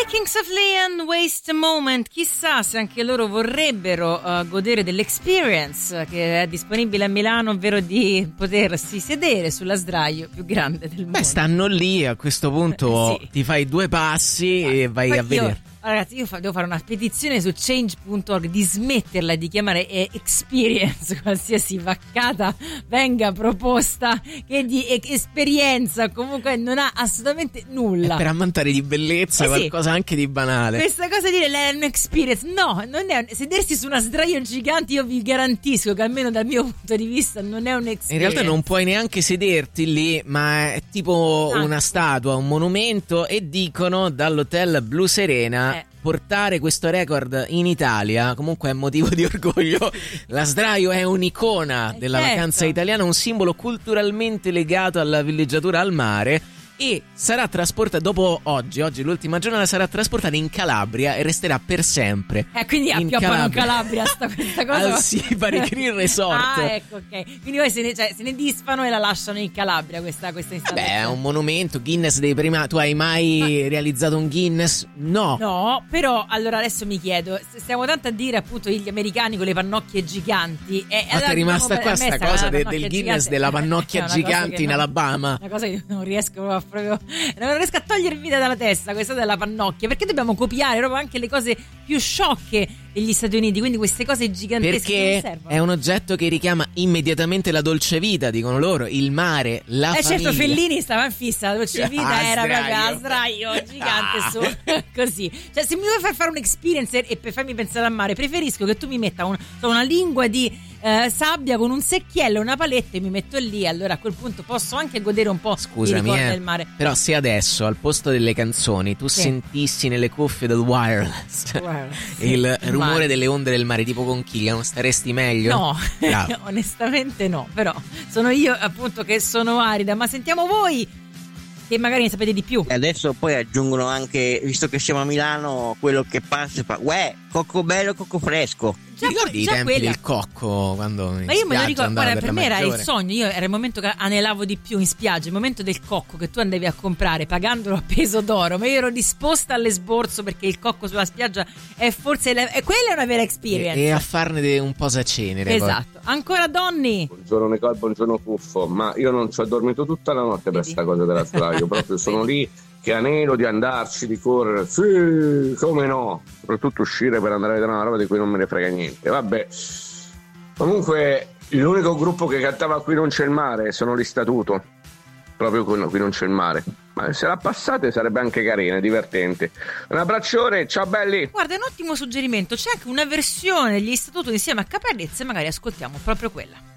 Kings of Leon, Waste a Moment. Chissà se anche loro vorrebbero godere dell'experience che è disponibile a Milano, ovvero di potersi sedere sulla sdraio più grande del mondo. Beh, stanno lì, a questo punto sì. Ti fai 2 passi e vai a vedere. Ragazzi, io devo fare una petizione su change.org di smetterla di chiamare experience qualsiasi vaccata venga proposta, che di esperienza comunque non ha assolutamente nulla. È per ammantare di bellezza, qualcosa anche di banale. Questa cosa di dire è un'experience, no, non è sedersi su una sdraio gigante, io vi garantisco che almeno dal mio punto di vista non è un'experience. In realtà non puoi neanche sederti lì, ma è tipo una statua, un monumento, e dicono dall'hotel Blu Serena portare questo record in Italia comunque è motivo di orgoglio. La sdraio è un'icona della vacanza italiana, un simbolo culturalmente legato alla villeggiatura al mare, e sarà trasportata dopo oggi l'ultima giornata, sarà trasportata in Calabria e resterà per sempre. Quindi appioppano in Calabria questa cosa al Sibari Green Resort. Ecco, ok. Quindi poi se ne disfano e la lasciano in Calabria questa installazione. Beh, è un monumento Guinness dei primati. Tu hai mai realizzato un Guinness? No, però allora adesso mi chiedo, stiamo tanto a dire appunto gli americani con le pannocchie giganti, allora, è rimasta qua sta cosa del Guinness gigante, della pannocchia gigante in Alabama. Una cosa che non riesco proprio, non riesco a togliermi dalla testa, questa della pannocchia. Perché dobbiamo copiare proprio anche le cose più sciocche degli Stati Uniti, quindi queste cose gigantesche? Perché è un oggetto che richiama immediatamente la dolce vita, dicono loro, il mare, la famiglia. Certo, Fellini stava in fissa, la dolce vita era proprio a sdraio gigante su così. Cioè, se mi vuoi far fare un'experience e per farmi pensare al mare, preferisco che tu mi metta una lingua di sabbia con un secchiello e una paletta e mi metto lì, allora a quel punto posso anche godere un po' di ricordo del mare. Però se adesso al posto delle canzoni tu sentissi nelle cuffie del wireless il rumore delle onde del mare tipo Conchiglia, non staresti meglio? No, onestamente no, però sono io appunto che sono arida, ma sentiamo voi che magari ne sapete di più. E adesso poi aggiungono anche, visto che siamo a Milano, quello che passa cocco bello, cocco fresco. Ti ricordi i tempi del cocco quando ma io me lo ricordo, guarda, per me era il sogno, era il momento che anelavo di più in spiaggia, il momento del cocco che tu andavi a comprare pagandolo a peso d'oro, ma io ero disposta all'esborso perché il cocco sulla spiaggia è forse quella è una vera experience, e a farne un posacenere. Esatto. Ancora Donny. Buongiorno Nicole, buongiorno Puffo, ma io non ci ho dormito tutta la notte per sta cosa della sdraio, proprio sono lì che anelo di andarci, di correre, sì, come no, soprattutto uscire per andare a vedere una roba di cui non me ne frega niente. Vabbè, comunque l'unico gruppo che cantava Qui non c'è il mare sono gli Statuto, proprio Qui non c'è il mare, ma se la passate sarebbe anche carina, divertente. Un abbraccione, ciao belli. Guarda, è un ottimo suggerimento, c'è anche una versione degli Statuto insieme a Capelli, se magari ascoltiamo proprio quella.